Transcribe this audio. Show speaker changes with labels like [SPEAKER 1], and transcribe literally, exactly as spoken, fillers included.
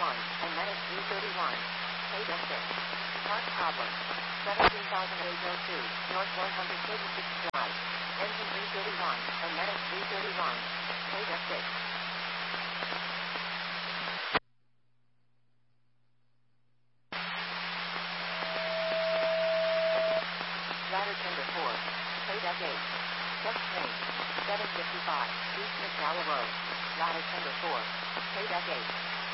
[SPEAKER 1] one, and Medic three thirty-one. Page F six. Part problem. seventeen thousand eight oh two, North one hundred thirty-sixth Drive. Engine three thirty-one, and Medic three thirty-one. Page F six. Ladder tender four. Page F eight. Test train. seven fifty-five, East McDowell Road. Ladder tender four. Page F eight.